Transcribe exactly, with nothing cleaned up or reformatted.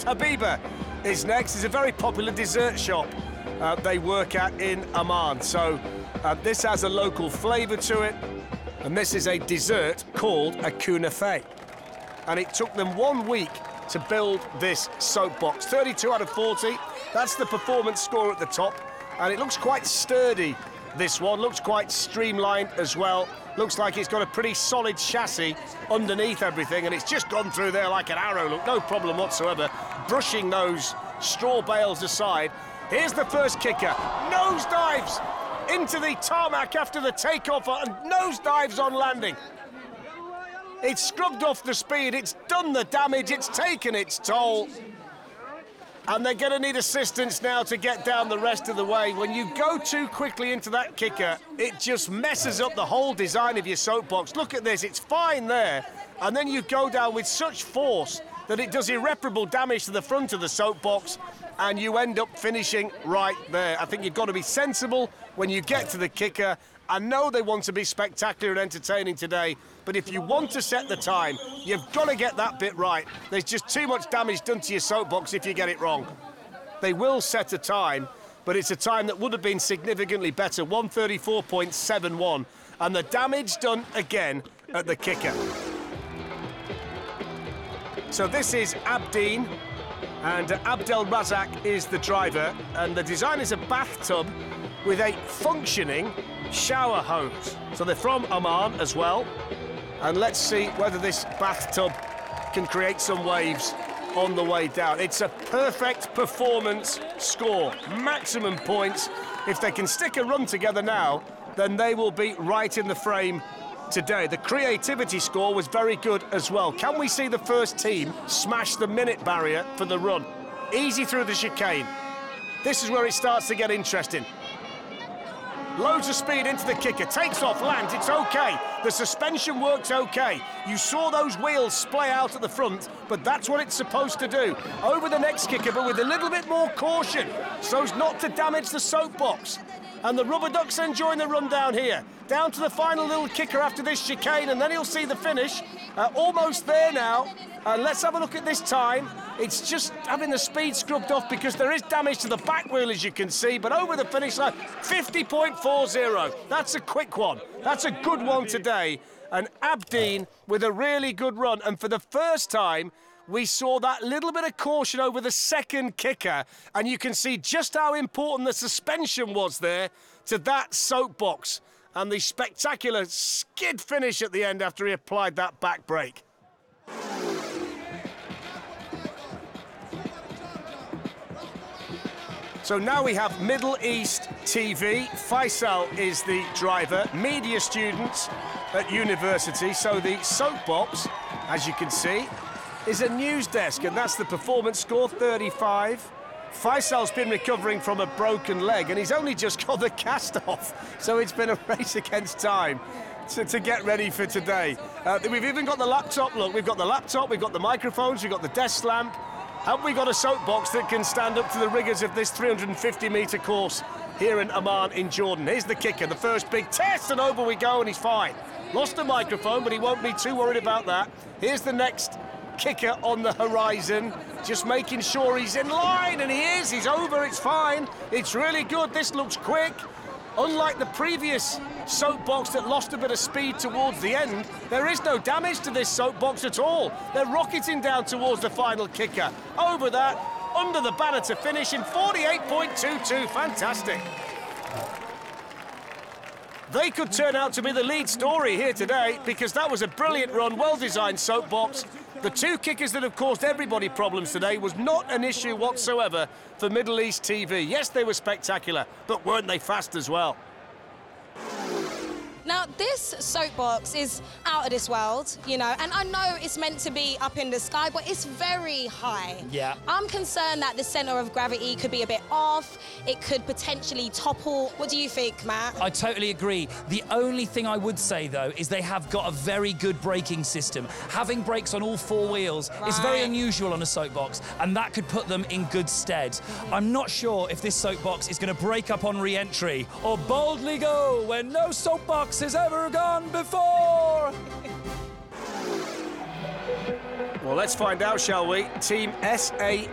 Habiba is next. It's a very popular dessert shop uh, they work at in Amman. So uh, this has a local flavour to it. And this is a dessert called a kunafe. And it took them one week to build this soapbox. thirty-two out of forty. That's the performance score at the top. And it looks quite sturdy, this one. Looks quite streamlined as well. Looks like it's got a pretty solid chassis underneath everything, and it's just gone through there like an arrow. Look, no problem whatsoever. Brushing those straw bales aside. Here's the first kicker. Nosedives into the tarmac after the takeoff, and nosedives on landing. It's scrubbed off the speed, it's done the damage, it's taken its toll. And they're going to need assistance now to get down the rest of the way. When you go too quickly into that kicker, it just messes up the whole design of your soapbox. Look at this, it's fine there. And then you go down with such force that it does irreparable damage to the front of the soapbox, and you end up finishing right there. I think you've got to be sensible when you get to the kicker. I know they want to be spectacular and entertaining today, but if you want to set the time, you've got to get that bit right. There's just too much damage done to your soapbox if you get it wrong. They will set a time, but it's a time that would have been significantly better, one thirty-four point seven one, and the damage done again at the kicker. So this is Abdeen, and Abdel Razak is the driver, and the design is a bathtub with a functioning shower hose. So they're from Amman as well. And let's see whether this bathtub can create some waves on the way down. It's a perfect performance score. Maximum points. If they can stick a run together now, then they will be right in the frame today. The creativity score was very good as well. Can we see the first team smash the minute barrier for the run? Easy through the chicane. This is where it starts to get interesting. Loads of speed into the kicker, takes off, lands, it's okay. The suspension works okay. You saw those wheels splay out at the front, but that's what it's supposed to do. Over the next kicker, but with a little bit more caution, so as not to damage the soapbox. And the rubber duck's enjoying the run down here. Down to the final little kicker after this chicane, and then he'll see the finish. Uh, almost there now. And let's have a look at this time. It's just having the speed scrubbed off because there is damage to the back wheel, as you can see, but over the finish line, fifty point four zero. That's a quick one. That's a good one today. And Abdeen with a really good run. And for the first time, we saw that little bit of caution over the second kicker, and you can see just how important the suspension was there to that soapbox, and the spectacular skid finish at the end after he applied that back brake. So now we have Middle East T V. Faisal is the driver, media students at university. So the soapbox, as you can see, is a news desk, and that's the performance score, thirty-five. Faisal's been recovering from a broken leg, and he's only just got the cast off. So it's been a race against time to, to get ready for today. Uh, we've even got the laptop, look, we've got the laptop, we've got the microphones, we've got the desk lamp. Have we got a soapbox that can stand up to the rigours of this three hundred fifty metre course here in Amman in Jordan? Here's the kicker, the first big test, and over we go, and he's fine. Lost the microphone, but he won't be too worried about that. Here's the next kicker on the horizon, just making sure he's in line, and he is, he's over, it's fine. It's really good, this looks quick. Unlike the previous soapbox that lost a bit of speed towards the end, there is no damage to this soapbox at all. They're rocketing down towards the final kicker. Over that, under the banner to finish in forty-eight point two two, fantastic. They could turn out to be the lead story here today because that was a brilliant run, well-designed soapbox. The two kickers that have caused everybody problems today was not an issue whatsoever for Middle East T V. Yes, they were spectacular, but weren't they fast as well? Now, this soapbox is out of this world, you know, and I know it's meant to be up in the sky, but it's very high. Yeah. I'm concerned that the centre of gravity could be a bit off. It could potentially topple. What do you think, Matt? I totally agree. The only thing I would say, though, is they have got a very good braking system. Having brakes on all four wheels Right. is very unusual on a soapbox, and that could put them in good stead. I'm not sure if this soapbox is going to break up on re-entry or boldly go where no soapbox has ever gone before. Well, let's find out, shall we? Team S A